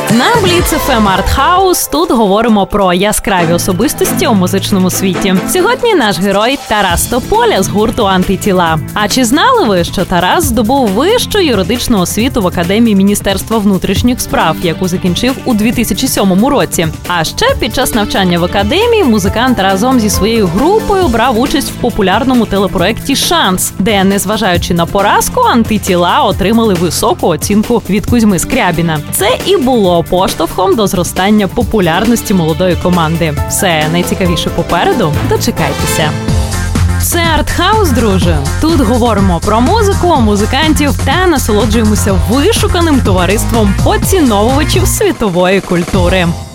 На Blitz FM Art House тут говоримо про яскраві особистості у музичному світі. Сьогодні наш герой Тарас Тополя з гурту «Антитіла». А чи знали ви, що Тарас здобув вищу юридичну освіту в Академії Міністерства внутрішніх справ, яку закінчив у 2007 році? А ще під час навчання в академії музикант разом зі своєю групою брав участь в популярному телепроекті «Шанс», де, незважаючи на поразку, «Антитіла» отримали високу оцінку від Кузьми Скрябіна. Це і було поштовхом до зростання популярності молодої команди. Все найцікавіше попереду. Дочекайтеся. Це Артхаус, друже. Тут говоримо про музику, музикантів та насолоджуємося вишуканим товариством поціновувачів світової культури.